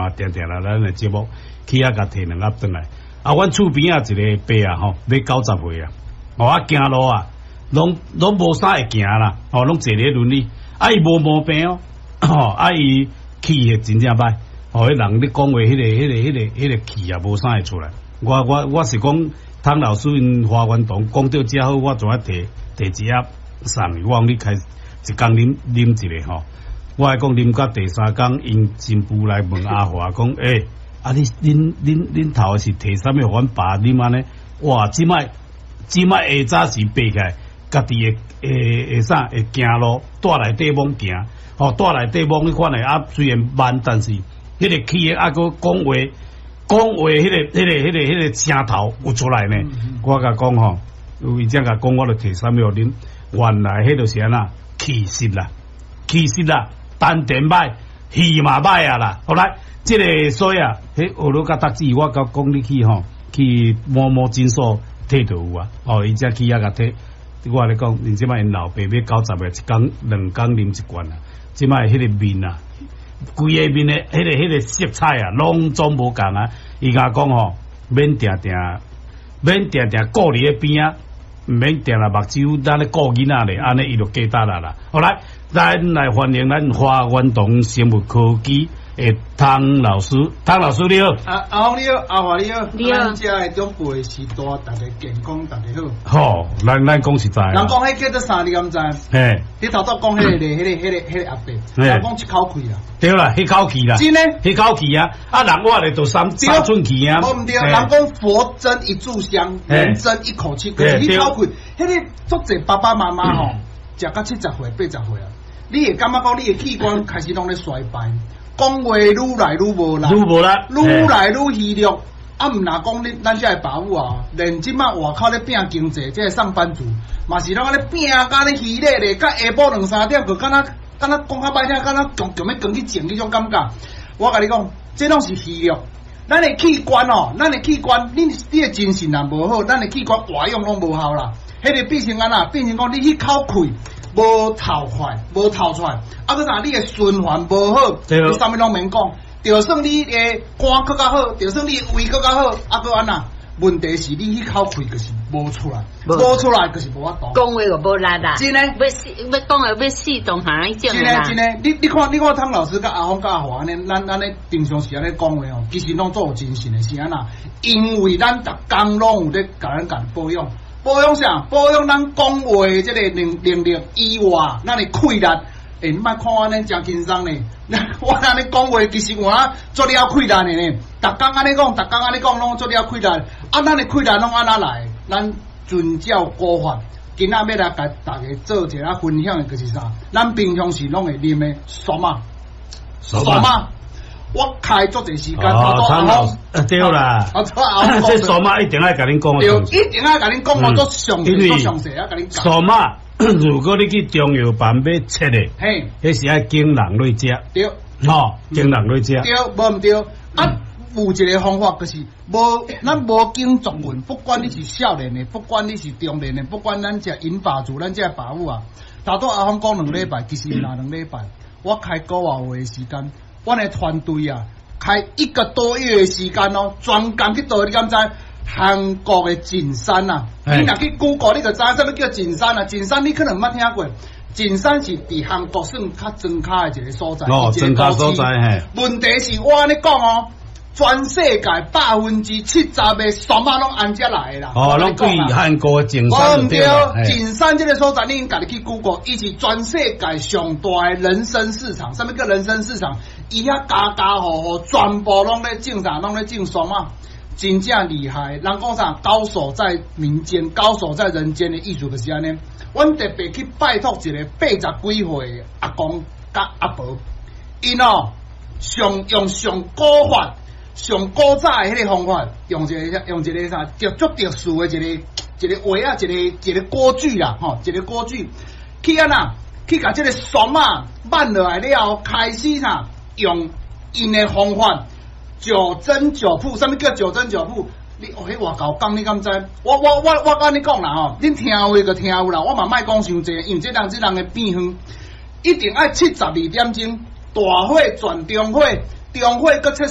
嘛定定来咱的节目，去遐甲摕2盒转来。啊，阮厝边啊一个伯啊吼，要90岁啊，啊行路啊，拢无啥会行啦，拢坐咧轮椅，啊伊无毛病哦，啊伊气也真正歹，迄人咧讲话，迄个气啊无啥会出来。我是讲，汤老师因花园堂讲到遮好，我就爱摕一盒送伊，我讲你开一工啉一个吼。我还讲啉到第3工，因新妇来问阿华讲，啊恁头是摕啥物互阮爸啉安尼？哇，即摆下早时爬起来，家己会啥会行路，带内底往行，带内底往迄款诶啊，虽然慢，但是迄个气诶啊，个讲话，迄个声头有出来呢。我甲讲吼，伊只甲讲，我著摕啥物互啉？原来迄著是安那气息啦，丹田歹，气嘛歹啊啦。后来，即个所以啊，迄学了甲读字，我甲讲你去吼，去摸诊所摕就有啊。伊只去遐甲摕，我咧讲，因即摆因老爸要90个，一工2工啉一罐啊。即摆迄个面啊，规个面诶，迄个色彩啊，拢总无共啊。伊甲讲吼，免定定顾伫咧边啊。毋免定啦，目睭咱咧顾囡仔咧，安尼伊就记得啦。好来，咱来欢迎咱花园堂生物科技诶汤老师，汤老师你好。 阿峰你好，阿华你好。 你好。 咱遮诶长辈是大，大家健康，大家好。 好，咱讲实在。 人讲迄叫做3粒，敢知？ 嘿。 你头早讲迄个阿伯，人讲一口气啦。 对啦，迄口气啦。 真诶， 迄口气啊！啊，人我咧就3寸气啊。 我毋对，人讲佛针一炷香，人针一口气。可是迄口气，迄个足侪爸爸妈妈吼，食到70岁、80岁啊，你会感觉讲你诶器官开始拢咧衰败。讲话愈来愈无力，愈来愈虚弱。啊，毋若讲咱遮个爸母啊，连即摆外口咧拼经济，即个上班族嘛是拢咧拼甲咧虚咧咧，甲下晡2、3点，就敢若讲较歹听，敢若强要赶去前迄种感觉。我甲你讲，这拢是虚弱。咱的器官哦，你的精神也无好，咱的器官活用拢无效啦。迄个变成安那，变成讲你迄口气。无透出来，啊！搁啥？你诶循环无好，你啥物拢免讲。就算你诶肝搁较好，就算你胃搁较好，啊搁安那？问题是你迄口气就是无出来，就是无法度。 讲话就无力啦。 真诶， 要讲诶要死当下迄种啦。 真诶，你看汤老师甲阿峰甲阿华安尼，咱咧平常时安尼讲话哦，其实拢做有精神诶，是安那？因为咱逐工拢有咧甲咱保养。保养啥？保养咱讲话即个能力以外，咱的气力。你莫看我安尼真轻松呢。我安尼讲话，其实我做了气力的呢。逐工安尼讲，拢做了气力。啊，咱的气力拢安那来？咱遵照古法。今仔要来甲大家做一下分享的，就是啥？咱平常时拢会啉的酸嘛。我开足侪时间， 对啦，这数码一定爱甲恁讲， 对，一定爱甲恁讲，我都详细啊，甲恁讲。 数码，如果你去中药房要切的， 嘿， 迄是爱经人类食， 对， 经人类食， 对，无毋对。啊，有一个方法就是咱无经作文，不管你是少年的，不管你是中年的，不管咱这银发族，咱这爸母啊，头拄阿峰讲2礼拜，其实哪2礼拜，我开9个月的时间。我的团队啊，开1个多月的时间哦，专工去倒，你敢知？韩国的景山啊，你若去 Google 你就知啥物叫景山啊？景山你可能捌听过，景山是伫韩国算较庄卡的一个所在， 庄卡所在嘿。 问题是我安尼讲哦，全世界70%的山马拢安遮来啦。 拢对韩国的景山对啦。 景山这个所在，你应家己去 Google， 伊是全世界上大的人参市场。啥物叫人参市场？伊遐家户全部拢咧种啥？拢咧种山马，真正厉害。人讲啥？高手在民间，高手在人间的意思就是安尼。阮特别去拜托一个80几岁的阿公甲阿婆，因哦用上古法。上古早的迄个方法，用一个啥，足特殊的一个话啊，一个锅具啦，一个锅具，去安那，去甲这个酸啊慢落来了，开始啥，用因的方法9针9铺，啥物叫9针9铺？你迄外高讲你敢知？我甲你讲啦恁听话就听有啦，我嘛莫讲伤济，因为这人的变远，一定爱72点钟，大火转中火，中火搁切。